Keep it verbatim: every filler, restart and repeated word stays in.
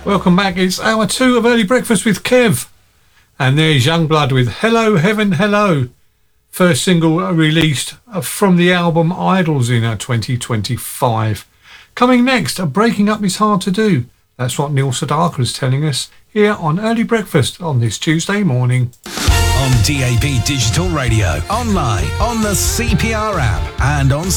Welcome back. It's hour two of Early Breakfast with Kev. And there's Youngblood with Hello Heaven Hello. First single released from the album Idols in twenty twenty-five. Coming next, Breaking Up Is Hard to Do. That's what Neil Sedaka is telling us here on Early Breakfast on this Tuesday morning. On D A B Digital Radio, online, on the C P R app and on